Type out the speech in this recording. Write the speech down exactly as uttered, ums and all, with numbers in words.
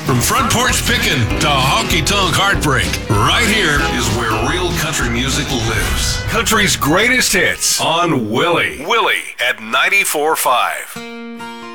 From front porch pickin' to honky-tonk heartbreak, right here is where real country music lives. Country's greatest hits on Willie. Willie at ninety-four point five.